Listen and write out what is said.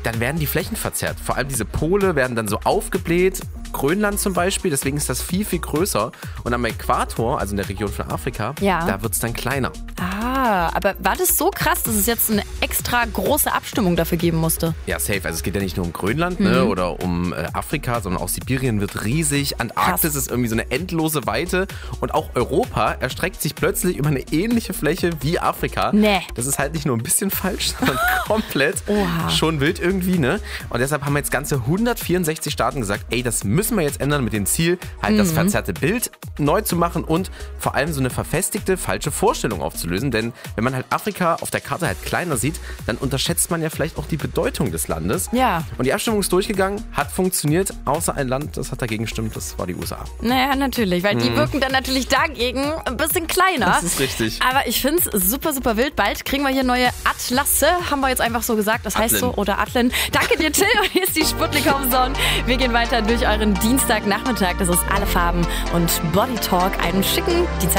dann werden die Flächen verzerrt. Vor allem diese Pole werden dann so aufgebläht. Grönland zum Beispiel, deswegen ist das viel, viel größer. Und am Äquator, also in der Region von Afrika, da wird es dann kleiner. Ah, aber war das so krass, dass es jetzt eine extra große Abstimmung dafür geben musste? Ja, safe. Also es geht ja nicht nur um Grönland oder um Afrika, sondern auch Sibirien wird riesig. Antarktis ist irgendwie so eine endlose Weite. Und auch Europa erstreckt sich plötzlich über eine ähnliche Fläche wie Afrika. Nee. Das ist halt nicht nur ein bisschen falsch, sondern komplett Oha. schon wild irgendwie, ne? Und deshalb haben jetzt ganze 164 Staaten gesagt, ey, das müssen wir jetzt ändern mit dem Ziel, halt das verzerrte Bild neu zu machen und vor allem so eine verfestigte, falsche Vorstellung aufzulösen. Denn wenn man halt Afrika auf der Karte halt kleiner sieht, dann unterschätzt man ja vielleicht auch die Bedeutung des Landes. Ja. Und die Abstimmung ist durchgegangen, hat funktioniert, außer ein Land, das hat dagegen gestimmt, das war die USA. Naja, natürlich, weil die wirken dann natürlich dagegen ein bisschen kleiner. Das ist richtig. Aber ich finde es super, super wild. Bald kriegen wir hier neue Atlasse, haben wir jetzt einfach so gesagt. Das heißt so, oder Atlen. Danke dir, Till. Und hier ist die Sputnik Homeson. Wir gehen weiter durch euren Dienstagnachmittag. Das ist alle Farben und Body Talk. Einen schicken Dienstag.